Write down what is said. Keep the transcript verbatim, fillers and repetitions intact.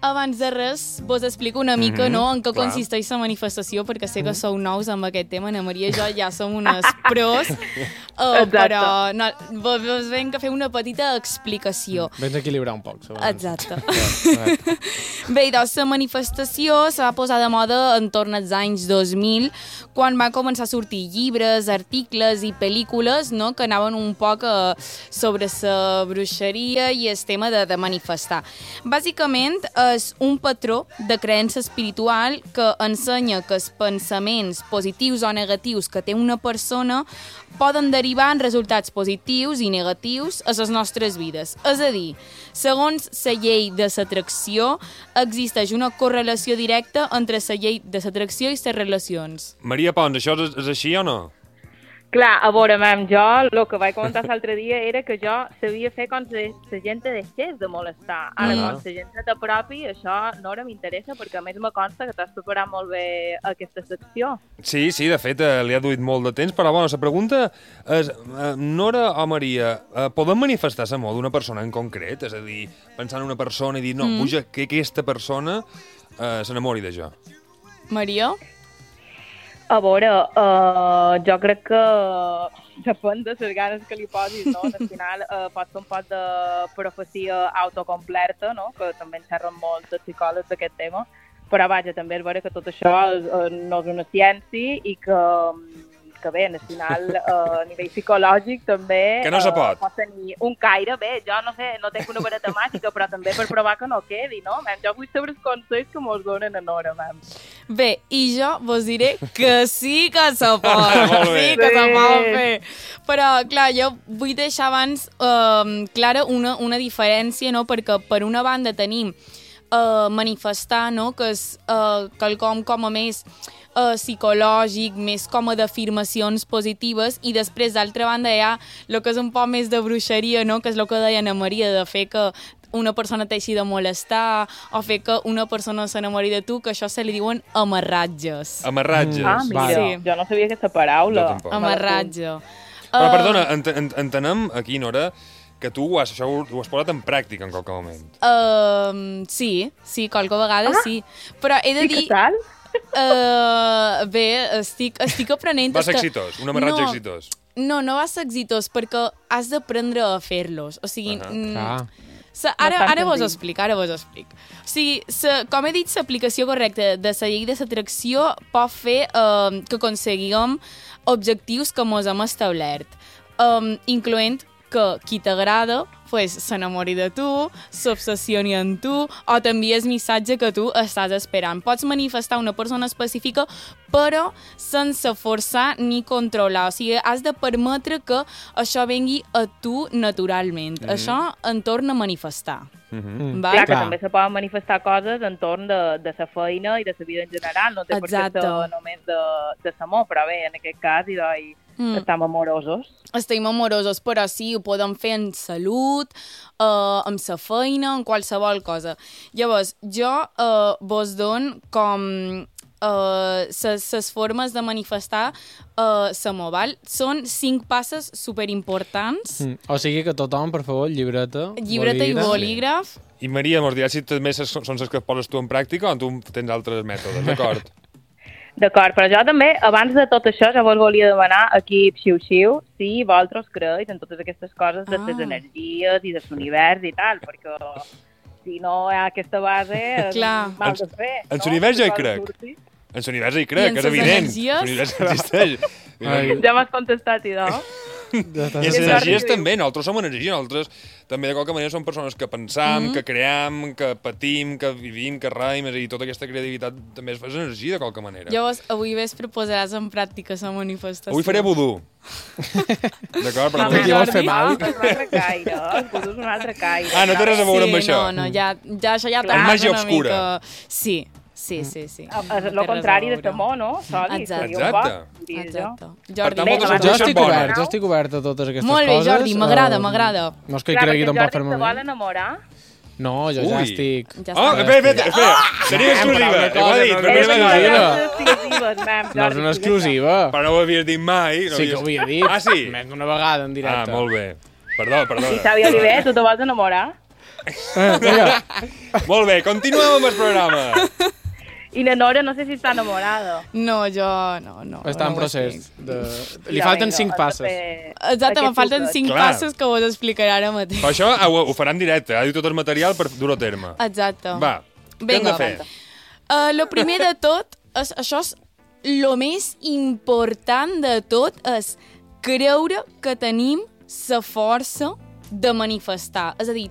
abans de res, vos explico una mica, mm-hmm, no?, en què clar. consisteix la manifestació, perquè sé que sou nous amb aquest tema, Ana Maria i jo ja som unes pros, uh, però no, vos, vos venc a fer una petita explicació. Vens a equilibrar un poc, segons. Exacte. Bé, doncs, la manifestació se va posar de moda entorn als anys dos mil, quan van començar a sortir llibres, articles i pel·lícules, no?, que anaven un poc uh, sobre la bruixeria i el tema de, de manifestar. Bàsicament, és un patró de creença espiritual que ensenya que els pensaments positius o negatius que té una persona poden derivar en resultats positius i negatius a les nostres vides. És a dir, segons la llei de l'atracció, existeix una correlació directa entre la llei de l'atracció i les relacions. Maria Pons, això és, és així o no? Clar, a veure, mam, jo el que vaig comentar l'altre dia era que jo sabia fer com la gent te deixés de molestar. Ara, mm. quan la gent se t'apropi, això no ara m'interessa, perquè a més me consta que t'has preparat molt bé aquesta secció. Sí, sí, de fet, eh, li ha duit molt de temps, però bueno, la pregunta és, eh, Nora o Maria, eh, podem manifestar l'amor d'una persona en concret? És a dir, pensar en una persona i dir, no, mm. puja, que aquesta persona eh, s'enamori de jo. Maria? A veure, uh, jo crec que depèn de les ganes que li posis, no? Al final uh, pot ser un pot de profecia autocomplerta, no? Que també en xerren molt de psicòlegs d'aquest tema, però vaja, també és vera que tot això uh, no és una ciència i que, que bé, al final, uh, a nivell psicològic també que no se pot. Uh, pot tenir un caire, bé, jo no sé, no tenc una vareta màgica, però també per provar que no quedi, no? Mem, jo vull saber els consells que mos donen a Nora, mem. Bé, i jo vos diré que sí que se pot, sí que se pot fer. Però, clar, jo vull deixar abans um, clara una, una diferència, no?, perquè per una banda tenim uh, manifestar, no?, que és uh, quelcom com a més uh, psicològic, més com a d'afirmacions positives, i després, d'altra banda, hi ha el que és un poc més de bruixeria, no?, que és el que deia Ana Maria, de fer que una persona t'eixi de molestar o fer que una persona s'enamori de tu, que això se li diuen amarratges. Amarratges. Ah, mira, sí. Jo no sabia aquesta paraula. Amarratge. Però, uh, perdona, ent ent entenem aquí, Nora, que tu ho has, això ho, ho has posat en pràctica en qualque moment. Uh, sí, sí, qualque vegada ah, sí. Però he de dir... I què tal? Uh, bé, estic, estic aprenent... Va ser que... exitós, un amarratge no, exitós. No, no va ser exitós, perquè has d'aprendre a fer-los. O sigui... Uh -huh. mm, Sa, ara, ara vos ho explic, ara vos ho explic. O sigui, sa, com he dit, l'aplicació correcta de la llei de l'atracció pot fer eh, que aconseguim objectius que mos hem establert, um, incloent que qui t'agrada pues, s'enamori de tu, s'obsessioni en tu, o t'envia el missatge que tu estàs esperant. Pots manifestar una persona específica, però sense forçar ni controlar. O sigui, has de permetre que això vengui a tu naturalment. Mm-hmm. Això entorn a manifestar. Mm-hmm. Clar, que també se poden manifestar coses entorn de, de sa feina i de sa vida en general. No té per què ser només de, de l'amor, però bé, en aquest cas, i doncs, mm. estem amorosos. Estem amorosos, però sí, ho podem fer en salut, eh, amb sa feina, en qualsevol cosa. Llavors, jo eh, vos dono com ses uh, formes de manifestar uh, l'amor, val? Són cinc passes superimportants. Mm. O sigui que tothom, per favor, llibreta, llibreta bolígraf. i bolígraf. I Maria, mos diràs si també són les que poses tu en pràctica o tu tens altres mètodes, d'acord? D'acord, però jo també, abans de tot això, ja vos volia demanar aquí, xiu-xiu, si vosaltres creus en totes aquestes coses de les ah. energies i de l'univers i tal, perquè si no hi ha aquesta base, clar, mal de fer. En l'univers ja hi crec. En l'univers ja hi crec, que és evident. L'univers existeix. Ja m'has contestat, i no? I les energies també, nosaltres som energia, nosaltres també de qualque manera som persones que pensam, mm -hmm. que cream, que patim, que vivim, que raim, i tota aquesta creativitat també és energia de qualque manera. Llavors, avui vespre posaràs en pràctica la manifestació. Avui faré vudú. D'acord? Però no, no vols fer mal? És un altre caire, el vudú és un altre caire. Ah, no té res a veure amb sí, això. No, no, ja, ja això ja t'ha màgia obscura. Mica... Sí. Sí, sí, sí. És el contrari de l'amor, no? Soli, exacte. Exacte. Exacte. Jordi, tant, bé, jo estic obert, jo estic obert a totes aquestes molt bé, coses. Jordi, m'agrada, m'agrada. No és que hi cregui tampoc fer-me bé. Clar, perquè Jordi se vol enamorar. No, jo ja estic... Ja oh, espera, espera, espera. Tenim exclusiva. Ho ha dit, per primera vegada. No és una exclusiva. Però no ho havies dit mai. Sí que ho havia dit. Ah, sí? Més d'una vegada en directe. Ah, molt bé. Perdó, perdó. I Xavi Oliver, tu te vols enamorar? Eh, vinga. Molt bé, continuem amb el programa. I la Nora no sé si està enamorada. No, jo no, no. Està en no ho procés. estic. De... Li Ja, falten vinga, cinc has de passes. fer Exacte, me aquest falten truquet. cinc Clar. passos que vos explicaré ara mateix. Per això ho, ho farà en directe, ha dit tot el material per dur a terme. Exacte. Va, què hem de fer? Uh, lo primer de tot, és, això és lo més important de tot, és creure que tenim la força de manifestar. És a dir,